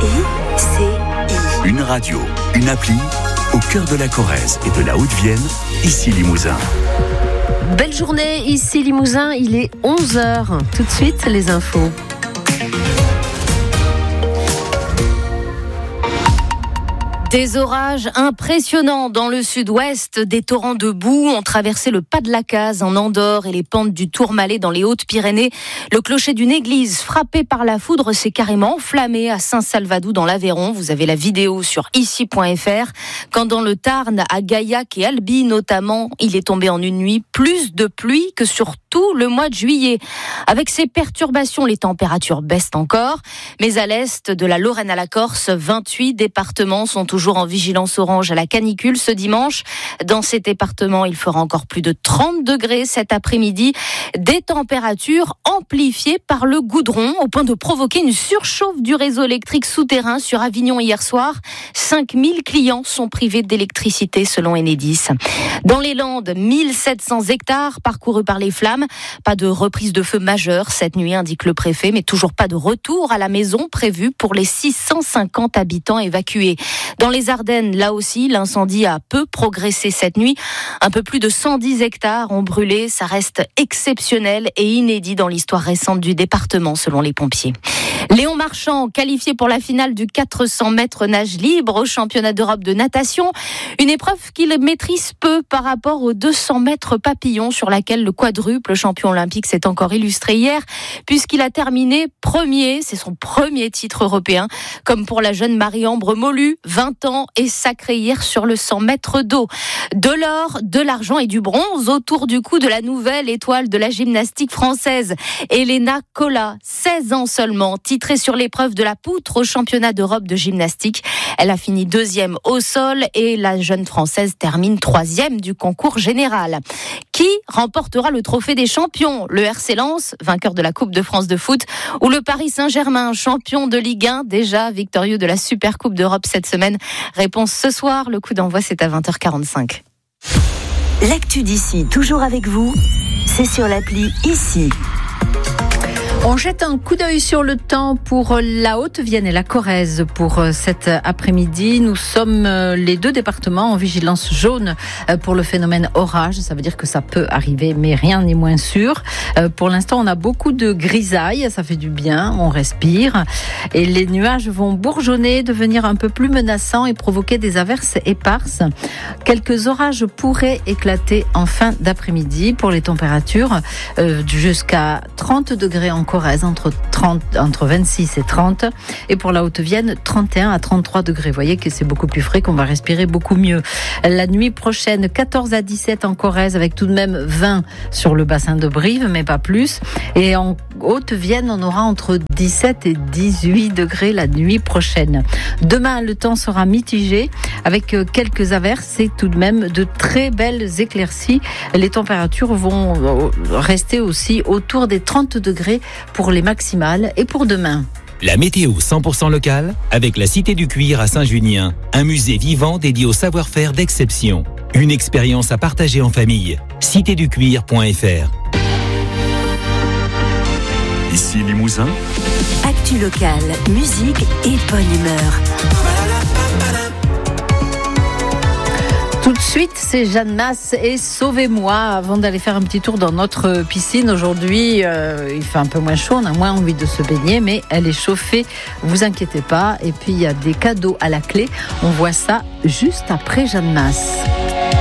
Une radio, une appli, au cœur de la Corrèze et de la Haute-Vienne, ici Limousin. Belle journée, ici Limousin, il est 11h. Tout de suite, les infos. Des orages impressionnants dans le sud-ouest, des torrents de boue ont traversé le pas de la Case en Andorre et les pentes du Tourmalet dans les Hautes-Pyrénées. Le clocher d'une église frappé par la foudre s'est carrément enflammé à Saint-Salvadou dans l'Aveyron. Vous avez la vidéo sur ici.fr. Quand dans le Tarn, à Gaillac et Albi notamment, il est tombé en une nuit plus de pluie que sur tout le mois de juillet. Avec ces perturbations, les températures baissent encore. Mais à l'est, de la Lorraine à la Corse, 28 départements sont toujours en vigilance orange à la canicule ce dimanche. Dans ces départements, il fera encore plus de 30 degrés cet après-midi. Des températures amplifiées par le goudron au point de provoquer une surchauffe du réseau électrique souterrain sur Avignon hier soir. 5000 clients sont privés d'électricité selon Enedis. Dans les Landes, 1700 hectares parcourus par les flammes. Pas de reprise de feu majeure cette nuit, indique le préfet, mais toujours pas de retour à la maison prévu pour les 650 habitants évacués. Dans les Ardennes, là aussi, l'incendie a peu progressé cette nuit. Un peu plus de 110 hectares ont brûlé. Ça reste exceptionnel et inédit dans l'histoire récente du département, selon les pompiers. Léon Marchand, qualifié pour la finale du 400 mètres nage libre au championnat d'Europe de natation. Une épreuve qu'il maîtrise peu par rapport aux 200 mètres papillon sur laquelle le quadruple champion olympique s'est encore illustré hier, puisqu'il a terminé premier. C'est son premier titre européen. Comme pour la jeune Marie-Ambre Molu, 20 ans, et sacrée hier sur le 100 mètres d'eau. De l'or, de l'argent et du bronze autour du cou de la nouvelle étoile de la gymnastique française. Elena Colla, 16 ans seulement, titrée sur l'épreuve de la poutre au championnat d'Europe de gymnastique. Elle a fini 2e au sol et la jeune Française termine 3e du concours général. Qui remportera le trophée des champions ? Le RC Lens, vainqueur de la Coupe de France de foot, ou le Paris Saint-Germain, champion de Ligue 1, déjà victorieux de la Super Coupe d'Europe cette semaine ? Réponse ce soir, le coup d'envoi c'est à 20h45. L'actu d'ici, toujours avec vous, c'est sur l'appli Ici. On jette un coup d'œil sur le temps pour la Haute-Vienne et la Corrèze pour cet après-midi. Nous sommes les deux départements en vigilance jaune pour le phénomène orage. Ça veut dire que ça peut arriver, mais rien n'est moins sûr. Pour l'instant, on a beaucoup de grisailles. Ça fait du bien, on respire. Et les nuages vont bourgeonner, devenir un peu plus menaçants et provoquer des averses éparses. Quelques orages pourraient éclater en fin d'après-midi pour les températures jusqu'à 30 degrés en Corrèze, entre 26 et 30, et pour la Haute-Vienne 31 à 33 degrés. Vous voyez que c'est beaucoup plus frais, qu'on va respirer beaucoup mieux. La nuit prochaine, 14 à 17 en Corrèze, avec tout de même 20 sur le bassin de Brive, mais pas plus. Et en Haute-Vienne, on aura entre 17 et 18 degrés la nuit prochaine. Demain, le temps sera mitigé, avec quelques averses et tout de même de très belles éclaircies. Les températures vont rester aussi autour des 30 degrés pour les maximales et pour demain. La météo 100% locale avec la Cité du Cuir à Saint-Junien. Un musée vivant dédié au savoir-faire d'exception. Une expérience à partager en famille. citéducuir.fr. Ici Limousin. Actu locale, musique et bonne humeur. Tout de suite, c'est Jeanne Masse et Sauvez-moi avant d'aller faire un petit tour dans notre piscine. Aujourd'hui, il fait un peu moins chaud, on a moins envie de se baigner, mais elle est chauffée, vous inquiétez pas. Et puis, il y a des cadeaux à la clé. On voit ça juste après Jeanne Masse.